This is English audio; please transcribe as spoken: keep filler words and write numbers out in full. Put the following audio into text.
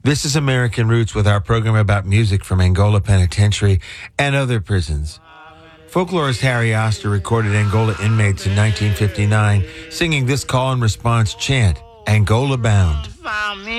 This is American Roots with our program about music from Angola Penitentiary and other prisons. Folklorist Harry Oster recorded Angola inmates in nineteen fifty-nine, singing this call and response chant, Angola Bound.